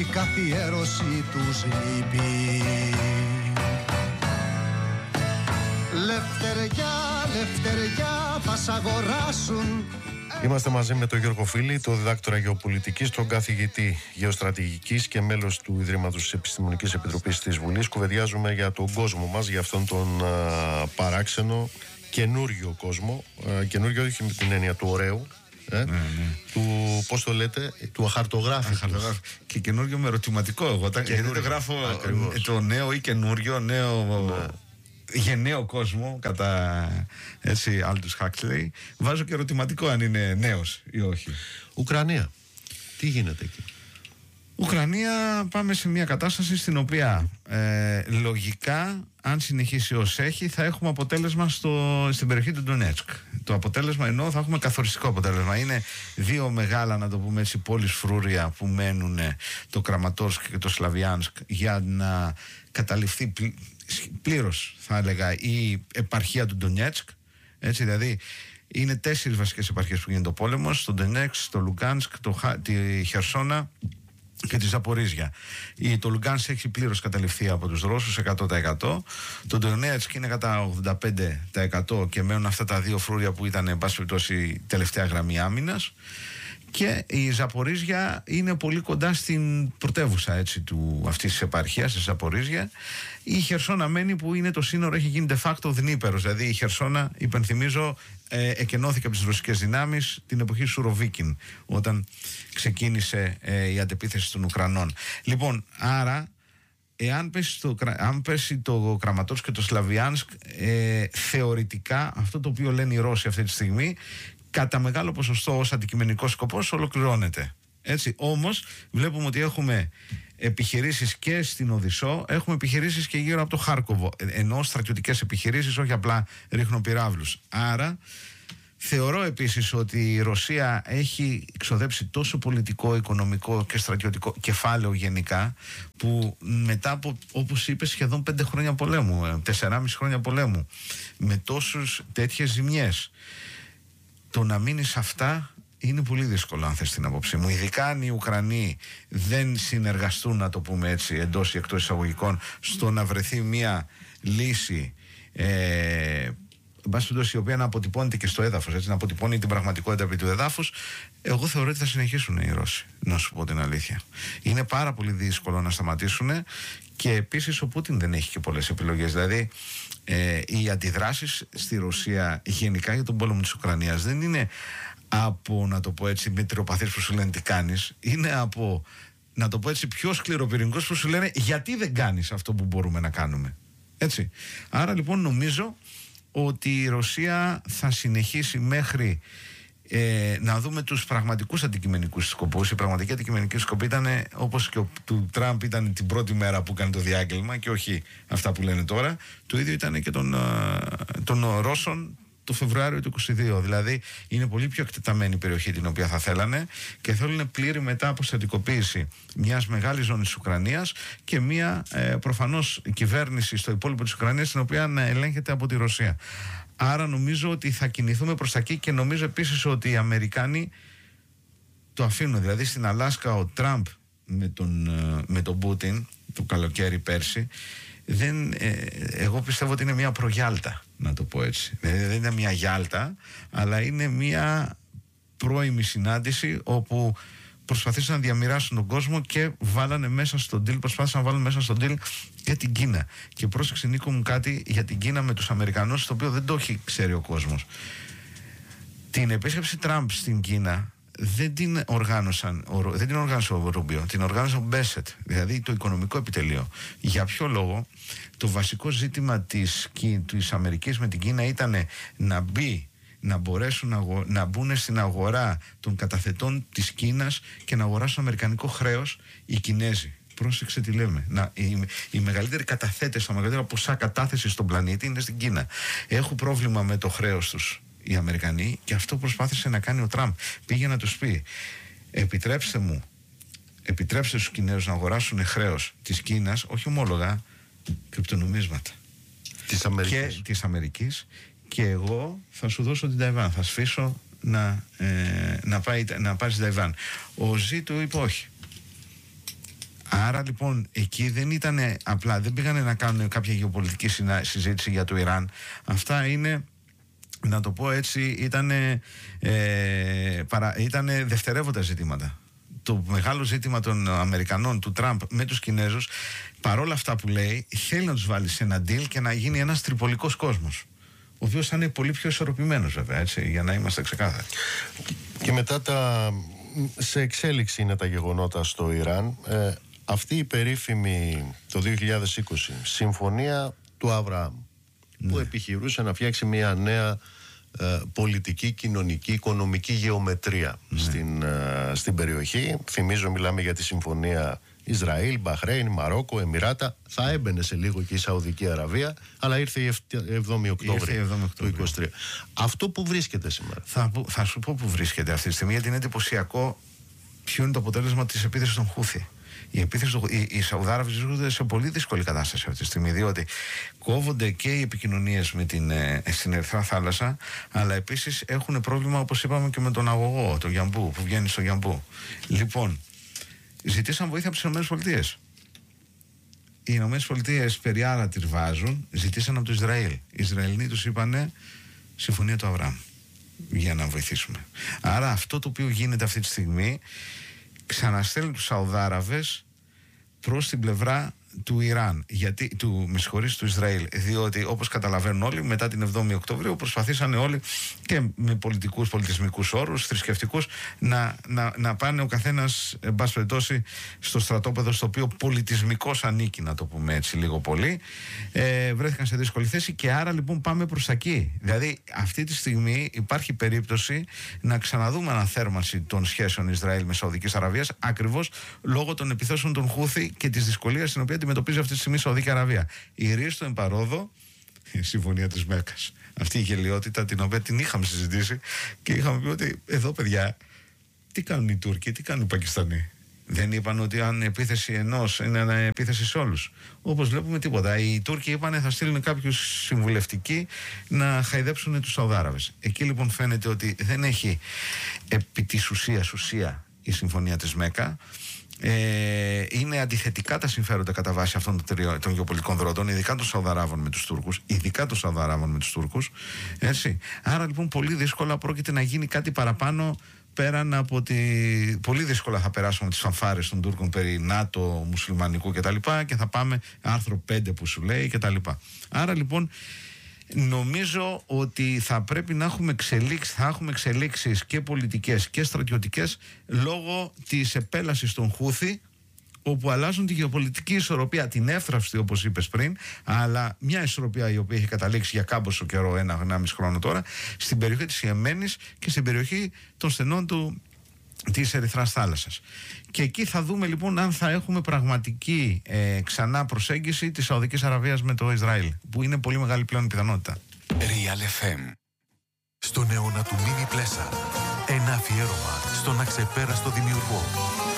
η καθιέρωση τους λείπει. Λευτεριά, λευτεριά θα σ' αγοράσουν. Είμαστε μαζί με τον Γιώργο Φίλη, τον διδάκτορα γεωπολιτικής, τον καθηγητή γεωστρατηγικής και μέλος του Ιδρύματος της Επιστημονικής Επιτροπής της Βουλής. Κουβεντιάζουμε για τον κόσμο μας, για αυτόν τον παράξενο καινούριο κόσμο. Καινούριο όχι με την έννοια του ωραίου, του, πώς το λέτε, του αχαρτογράφητου. Και καινούριο με ερωτηματικό εγώ. Όταν γράφω το νέο ή καινούριο, νέο... γενναίο κόσμο, κατά έτσι Aldous Huxley, βάζω και ερωτηματικό αν είναι νέος ή όχι. Ουκρανία, τι γίνεται εκεί? Ουκρανία, πάμε σε μια κατάσταση στην οποία λογικά, αν συνεχίσει ως έχει, θα έχουμε αποτέλεσμα στην περιοχή του Ντονέτσκ. Το αποτέλεσμα εννοώ, θα έχουμε καθοριστικό αποτέλεσμα. Είναι δύο μεγάλα, να το πούμε έτσι, πόλεις φρούρια που μένουν, το Κραματόρσκ και το Σλαβιάνσκ, για να καταληφθεί πλήρως, θα έλεγα, η επαρχία του Ντονέτσκ. Έτσι, δηλαδή είναι 4 βασικές επαρχίες που γίνεται ο πόλεμος: το Ντονέτσκ, το Λουγκάνσκ, τη Χερσόνα και τη Ζαπορίζια. Το Λουγκάνσκ έχει πλήρως καταληφθεί από τους Ρώσους 100%. Το Ντονέτσκ είναι κατά 85% και μένουν αυτά τα δύο φρούρια που ήταν, εν πάση περιπτώσει, τελευταία γραμμή άμυνας. Και η Ζαπορίζια είναι πολύ κοντά στην πρωτεύουσα, έτσι, αυτής της επαρχίας, της Ζαπορίζια. Η Χερσόνα μένει, που είναι το σύνορο, έχει γίνει de facto Δνήπερος. Δηλαδή η Χερσόνα, υπενθυμίζω, εκενώθηκε από τις ρωσικές δυνάμεις την εποχή Σουροβίκιν, όταν ξεκίνησε η αντεπίθεση των Ουκρανών. Λοιπόν, άρα, αν πέσει το Κραματόρσκ και το Σλαβιάνσκ, θεωρητικά αυτό το οποίο λένε οι Ρώσοι αυτή τη στιγμή, κατά μεγάλο ποσοστό ως αντικειμενικός σκοπός ολοκληρώνεται. Έτσι, όμως βλέπουμε ότι έχουμε επιχειρήσεις και στην Οδυσσό, έχουμε επιχειρήσεις και γύρω από το Χάρκοβο, ενώ στρατιωτικές επιχειρήσεις, όχι απλά ρίχνουν πυράβλους. Άρα θεωρώ επίσης ότι η Ρωσία έχει ξοδέψει τόσο πολιτικό, οικονομικό και στρατιωτικό κεφάλαιο γενικά, που μετά από, όπως είπες, σχεδόν 5 χρόνια πολέμου, 4,5 χρόνια πολέμου, με τέτοιες ζημιές, το να μείνει σε αυτά είναι πολύ δύσκολο, αν θες την άποψή μου. Ειδικά αν οι Ουκρανοί δεν συνεργαστούν, να το πούμε έτσι, εντός ή εκτός εισαγωγικών, στο να βρεθεί μια λύση, η οποία να αποτυπώνεται και στο έδαφος, έτσι, να αποτυπώνει την πραγματικότητα επί του εδάφους. Εγώ θεωρώ ότι θα συνεχίσουν οι Ρώσοι, να σου πω την αλήθεια. Είναι πάρα πολύ δύσκολο να σταματήσουν, και επίσης ο Πούτιν δεν έχει και πολλές επιλογές. Δηλαδή οι αντιδράσεις στη Ρωσία γενικά για τον πόλεμο της Ουκρανίας δεν είναι από, να το πω έτσι, μετριοπαθείς που σου λένε τι κάνεις. Είναι από, να το πω έτσι, πιο σκληροπυρηνικός που σου λένε γιατί δεν κάνεις αυτό που μπορούμε να κάνουμε. Έτσι. Άρα λοιπόν νομίζω ότι η Ρωσία θα συνεχίσει μέχρι να δούμε τους πραγματικούς αντικειμενικούς σκοπούς. Η πραγματική αντικειμενική σκοπή ήταν, όπως και του Τραμπ ήταν την πρώτη μέρα που έκανε το διάγγελμα, και όχι αυτά που λένε τώρα, το ίδιο ήταν και των Ρώσων το Φεβρουάριο του 2022. Δηλαδή είναι πολύ πιο εκτεταμένη η περιοχή την οποία θα θέλανε, και θέλουν πλήρη μετά αποστατικοποίηση μιας μεγάλης ζώνης της Ουκρανίας και μια προφανώς κυβέρνηση στο υπόλοιπο της Ουκρανίας, την οποία να ελέγχεται από τη Ρωσία. Άρα νομίζω ότι θα κινηθούμε προς τα εκεί, και νομίζω επίσης ότι οι Αμερικάνοι το αφήνουν. Δηλαδή στην Αλάσκα ο Τραμπ με τον Πούτιν το καλοκαίρι πέρσι, εγώ πιστεύω ότι είναι μια προγιάλτα, να το πω έτσι. Δηλαδή δεν είναι μια γιάλτα, αλλά είναι μια πρώιμη συνάντηση όπου προσπαθήσαν να διαμοιράσουν τον κόσμο και βάλανε μέσα στον deal, προσπάθησαν να βάλουν μέσα στον deal και την Κίνα. Και πρόσεξε, Νίκο μου, κάτι για την Κίνα με τους Αμερικανούς, το οποίο δεν το έχει ξέρει ο κόσμος. Την επίσκεψη Τραμπ στην Κίνα δεν την οργάνωσε ο Ρούμπιο, την οργάνωσε ο Μπέσετ, δηλαδή το οικονομικό επιτελείο. Για ποιο λόγο? Το βασικό ζήτημα της Αμερικής με την Κίνα ήταν να μπορέσουν να μπουν στην αγορά των καταθετών της Κίνας και να αγοράσουν αμερικανικό χρέος οι Κινέζοι. Πρόσεξε τι λέμε. Οι μεγαλύτεροι καταθέτες, τα μεγαλύτερα ποσά κατάθεση στον πλανήτη είναι στην Κίνα. Έχουν πρόβλημα με το χρέος τους οι Αμερικανοί, και αυτό προσπάθησε να κάνει ο Τραμπ. Πήγε να τους πει: επιτρέψτε στους Κινέζους να αγοράσουν χρέος της Κίνας, όχι ομόλογα, κρυπτονομίσματα της Αμερικής, και εγώ θα σου δώσω την Ταϊβάν, θα σφίσω να πάρεις την Ταϊβάν. Ο Ζή του είπε όχι. Άρα λοιπόν εκεί δεν ήταν απλά, δεν πήγανε να κάνουν κάποια γεωπολιτική συζήτηση για το Ιράν. Αυτά είναι, να το πω έτσι, ήταν δευτερεύοντα ζητήματα. Το μεγάλο ζήτημα των Αμερικανών, του Τραμπ με τους Κινέζους, παρόλα αυτά που λέει, θέλει να τους βάλει σε ένα deal και να γίνει ένας τριπολικός κόσμος, ο οποίος θα είναι πολύ πιο ισορροπημένος, βέβαια, έτσι, για να είμαστε ξεκάθαροι. Και μετά σε εξέλιξη είναι τα γεγονότα στο Ιράν. Αυτή η περίφημη το 2020 συμφωνία του Αβραάμ, που επιχειρούσε να φτιάξει μια νέα πολιτική, κοινωνική, οικονομική γεωμετρία στην περιοχή. Θυμίζω, μιλάμε για τη συμφωνία Ισραήλ, Μπαχρέιν, Μαρόκο, Εμιράτα. Θα έμπαινε σε λίγο και η Σαουδική Αραβία, αλλά ήρθε η 7η Οκτώβρη του 2023. Αυτό που βρίσκεται σήμερα. Θα σου πω που βρίσκεται αυτή τη στιγμή, γιατί είναι εντυπωσιακό ποιο είναι το αποτέλεσμα της επίθεσης των Χούθη. Οι Σαουδάραβοι βρίσκονται σε πολύ δύσκολη κατάσταση αυτή τη στιγμή, διότι κόβονται και οι επικοινωνίες στην Ερυθρά Θάλασσα, αλλά επίσης έχουν πρόβλημα, όπως είπαμε, και με τον αγωγό, το Γιαμπού, που βγαίνει στο Γιαμπού. Λοιπόν, ζητήσαν βοήθεια από τις ΗΠΑ. Οι ΗΠΑ περί άρα τυρβάζουν, ζητήσαν από το Ισραήλ. Οι Ισραηλοί τους είπανε συμφωνία του Αβραάμ για να βοηθήσουμε. Άρα αυτό το οποίο γίνεται αυτή τη στιγμή, ξαναστέλνει τους Σαουδάραβες προς την πλευρά του Ιράν, του Ισραήλ, διότι όπως καταλαβαίνουν όλοι, μετά την 7η Οκτωβρίου προσπαθήσανε όλοι και με πολιτικούς, πολιτισμικούς όρους, θρησκευτικούς, να πάνε ο καθένας, εν πάση περιπτώσει, στο στρατόπεδο στο οποίο πολιτισμικώς ανήκει, να το πούμε έτσι λίγο πολύ. Βρέθηκαν σε δύσκολη θέση και άρα λοιπόν πάμε προς τα εκεί. Δηλαδή αυτή τη στιγμή υπάρχει περίπτωση να ξαναδούμε αναθέρμανση των σχέσεων Ισραήλ με Σαουδικής Αραβίας, ακριβώς λόγω των επιθέσεων των Χούθη και της δυσκολίας στην οποία αντιμετωπίζει αυτή τη στιγμή η Σαουδική Αραβία. Η ρίση εν παρόδο, η συμφωνία της Μέκκας. Αυτή η γελιότητα, την οποία την είχαμε συζητήσει και είχαμε πει ότι εδώ, παιδιά, τι κάνουν οι Τούρκοι, τι κάνουν οι Πακιστανοί. Δεν είπαν ότι αν επίθεση ενός είναι επίθεση σε όλους. Όπως βλέπουμε, τίποτα. Οι Τούρκοι είπαν θα στείλουν κάποιους συμβουλευτικοί να χαϊδέψουν τους Σαουδάραβες. Εκεί λοιπόν φαίνεται ότι δεν έχει επί της ουσία η συμφωνία της Μέκκα. Είναι αντιθετικά τα συμφέροντα κατά βάση αυτών των γεωπολιτικών δρόντων, ειδικά των Σαουδαράβων με τους Τούρκους. Έτσι. Άρα λοιπόν πολύ δύσκολα πρόκειται να γίνει κάτι παραπάνω, πέραν από πολύ δύσκολα θα περάσουμε τις φανφάρες των Τούρκων περί ΝΑΤΟ, μουσουλμανικού κτλ. Και θα πάμε άρθρο 5 που σου λέει κτλ. Άρα λοιπόν νομίζω ότι θα πρέπει να έχουμε εξελίξεις και πολιτικές και στρατιωτικές λόγω της επέλασης των Χούθη, όπου αλλάζουν τη γεωπολιτική ισορροπία, την εύθραυστη όπως είπες πριν, αλλά μια ισορροπία η οποία έχει καταλήξει για κάμποσο καιρό, 1,5 χρόνο τώρα, στην περιοχή της Ιεμένης και στην περιοχή των στενών της Ερυθράς Θάλασσας. Και εκεί θα δούμε λοιπόν αν θα έχουμε πραγματική ξανά προσέγγιση της Σαουδικής Αραβίας με το Ισραήλ, που είναι πολύ μεγάλη πλέον πιθανότητα. Real FM. Στον αιώνα του Μίνι Πλέσα. Ένα αφιέρωμα στον αξεπέραστο δημιουργό.